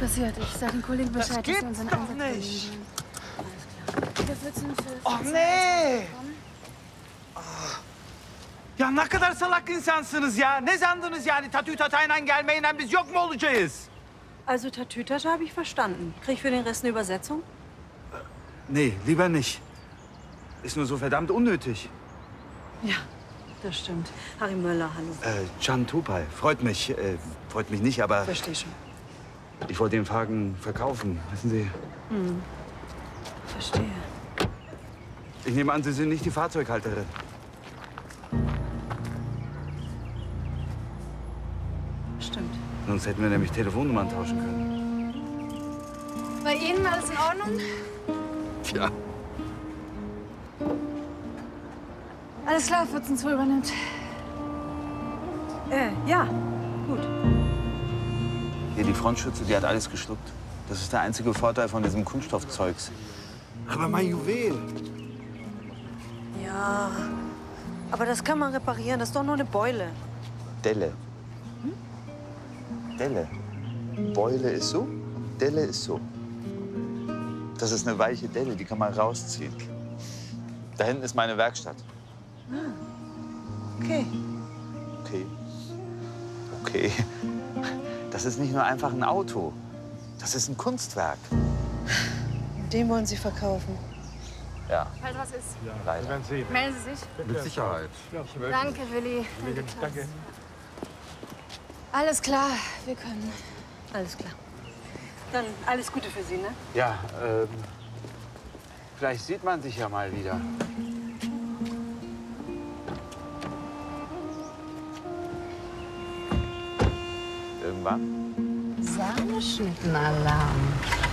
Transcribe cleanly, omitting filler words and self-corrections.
passiert. Ich sag den Kollegen Bescheid, Das gibt's dass sie unseren doch Einsatz nicht. Alles klar. Oh nee! Ya ne kadar salak insansınız ya. Ne sandınız yani tatayla gelmeyle biz yok mu olacağız? Also Tatütasche habe ich verstanden. Krieg ich für den Rest eine Übersetzung? Nee, lieber nicht. Ist nur so verdammt unnötig. Ja, das stimmt. Harry Möller, hallo. Can Topal, freut mich. Freut mich nicht, aber Verstehe schon. ich wollte den Wagen verkaufen, wissen Sie. Verstehe. Ich nehme an, Sie sind nicht die Fahrzeughalterin. Stimmt. Sonst hätten wir nämlich Telefonnummern tauschen können. Bei Ihnen alles in Ordnung? Tja. Alles klar, 14.2 übernimmt. Ja, gut. Hier, die Frontschütze, die hat alles geschluckt. Das ist der einzige Vorteil von diesem Kunststoffzeugs. Aber mein Juwel. Ja, aber das kann man reparieren. Das ist doch nur eine Beule. Delle. Delle. Beule ist so, Delle ist so. Das ist eine weiche Delle, die kann man rausziehen. Da hinten ist meine Werkstatt. Okay. Okay. Okay. Das ist nicht nur einfach ein Auto. Das ist ein Kunstwerk. Den wollen Sie verkaufen. Ja, Falls was ist, leider. melden Sie sich. Mit Sicherheit. Danke, Willi. Danke. Alles klar, wir können. Alles klar. Dann alles Gute für Sie, ne? Ja, vielleicht sieht man sich ja mal wieder. Irgendwann? Sahneschnittenalarm.